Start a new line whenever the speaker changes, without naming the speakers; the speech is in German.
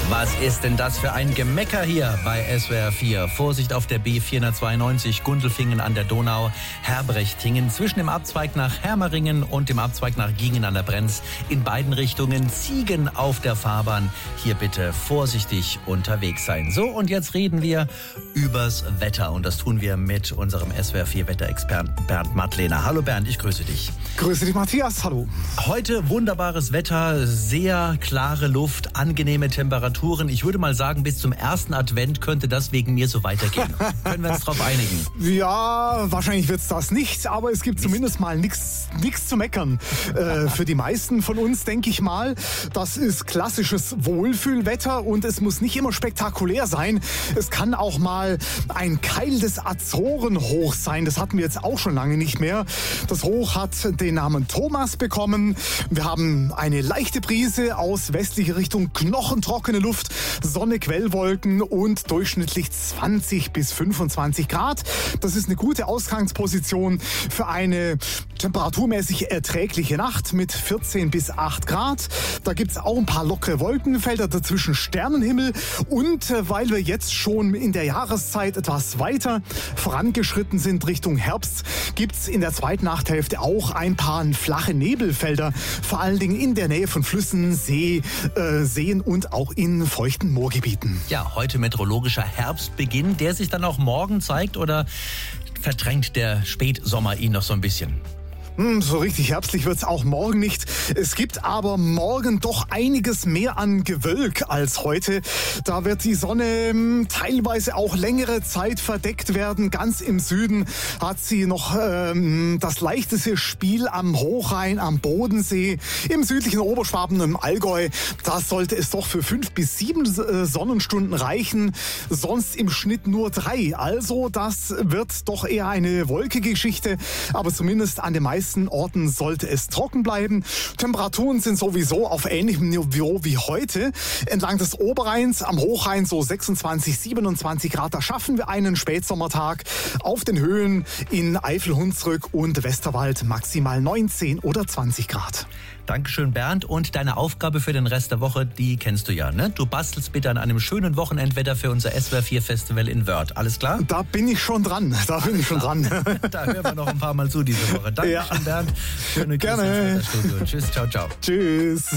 Was ist denn das für ein Gemecker hier bei SWR 4? Vorsicht auf der B492 Gundelfingen an der Donau, Herbrechtingen, zwischen dem Abzweig nach Hermeringen und dem Abzweig nach Giengen an der Brenz. In beiden Richtungen Ziegen auf der Fahrbahn. Hier bitte vorsichtig unterwegs sein. So, und jetzt reden wir übers Wetter. Und das tun wir mit unserem SWR 4 Wetterexperten Bernd Mattlehner. Hallo Bernd, ich grüße dich.
Grüße dich, Matthias. Hallo.
Heute wunderbares Wetter, sehr klare Luft, angenehme Temperaturen. Ich würde mal sagen, bis zum ersten Advent könnte das wegen mir so weitergehen. Können wir uns darauf einigen?
Ja, wahrscheinlich wird es das nicht, aber es gibt zumindest mal nichts zu meckern. Für die meisten von uns, denke ich mal, das ist klassisches Wohlfühlwetter und es muss nicht immer spektakulär sein. Es kann auch mal ein Keil des Azorenhoch sein. Das hatten wir jetzt auch schon lange nicht mehr. Das Hoch hat den Namen Thomas bekommen. Wir haben eine leichte Brise aus westlicher Richtung, knochentrockene Luft, Sonne, Quellwolken und durchschnittlich 20 bis 25 Grad. Das ist eine gute Ausgangsposition für eine temperaturmäßig erträgliche Nacht mit 14 bis 8 Grad. Da gibt es auch ein paar lockere Wolkenfelder, dazwischen Sternenhimmel. Und weil wir jetzt schon in der Jahreszeit etwas weiter vorangeschritten sind Richtung Herbst, gibt es in der zweiten Nachthälfte auch ein paar flache Nebelfelder, vor allen Dingen in der Nähe von Flüssen, Seen und auch in feuchten Moorgebieten.
Ja, heute meteorologischer Herbstbeginn, der sich dann auch morgen zeigt, oder verdrängt der Spätsommer ihn noch so ein bisschen?
So richtig herbstlich wird's auch morgen nicht. Es gibt aber morgen doch einiges mehr an Gewölk als heute. Da wird die Sonne teilweise auch längere Zeit verdeckt werden. Ganz im Süden hat sie noch das leichteste Spiel am Hochrhein, am Bodensee, im südlichen Oberschwaben und im Allgäu. Da sollte es doch für 5 bis 7 Sonnenstunden reichen. Sonst im Schnitt nur 3. Also das wird doch eher eine wolkige Geschichte. Aber zumindest an den meisten Orten sollte es trocken bleiben. Temperaturen sind sowieso auf ähnlichem Niveau wie heute. Entlang des Oberrheins, am Hochrhein so 26, 27 Grad. Da schaffen wir einen Spätsommertag. Auf den Höhen in Eifel, Hunsrück und Westerwald maximal 19 oder 20 Grad.
Dankeschön, Bernd. Und deine Aufgabe für den Rest der Woche, die kennst du ja, ne? Du bastelst bitte an einem schönen Wochenendwetter für unser SWR 4 Festival in Wörth. Alles klar?
Da bin ich schon dran. Da
hören wir noch ein paar Mal zu diese Woche. Dankeschön, Bernd. Schöne Grüße ins Studio. Tschüss, ciao, ciao.
Tschüss.